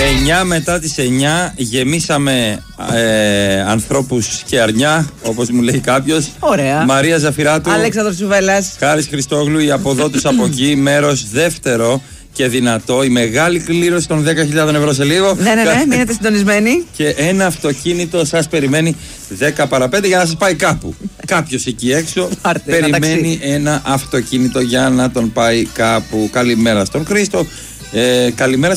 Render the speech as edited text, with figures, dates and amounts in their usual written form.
9 μετά τις 9 γεμίσαμε ανθρώπους και αρνιά, όπως μου λέει κάποιος. Ωραία. Μαρία Ζαφυράτου, Αλέξανδρος Σουβέλλας, Χάρης Χριστόγλου, η από εδώ τους από εκεί, μέρος δεύτερο και δυνατό, η μεγάλη κλήρωση των 10.000 ευρώ σε λίγο. Ναι, μείνετε συντονισμένοι. Και ένα αυτοκίνητο σας περιμένει 10 παρα 5 για να σας πάει κάπου. Κάποιος εκεί έξω περιμένει ένα αυτοκίνητο για να τον πάει κάπου. Καλημέρα στον Χρήστο. Καλημέρα